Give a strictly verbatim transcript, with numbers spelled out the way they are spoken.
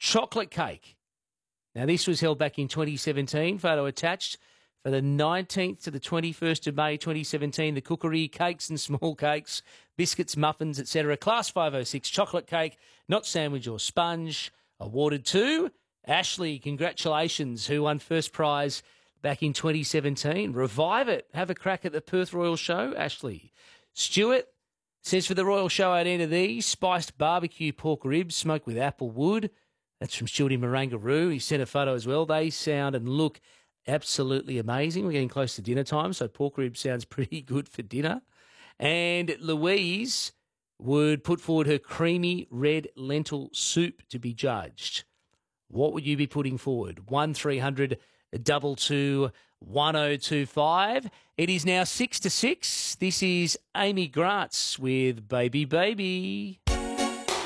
Chocolate cake. Now, this was held back in twenty seventeen. Photo attached. For the nineteenth to the twenty-first of May twenty seventeen, the cookery, cakes and small cakes, biscuits, muffins, et cetera. Class five oh six chocolate cake, not sandwich or sponge, awarded to Ashley. Congratulations, who won first prize back in twenty seventeen. Revive it. Have a crack at the Perth Royal Show, Ashley. Stuart says for the Royal Show, I'd enter these spiced barbecue pork ribs smoked with apple wood. That's from Stuart in Marangaroo. He sent a photo as well. They sound and look absolutely amazing. We're getting close to dinner time, so pork rib sounds pretty good for dinner. And Louise would put forward her creamy red lentil soup to be judged. What would you be putting forward? one three hundred two two one oh two five. It is now six to six. This is Amy Grants with Baby Baby.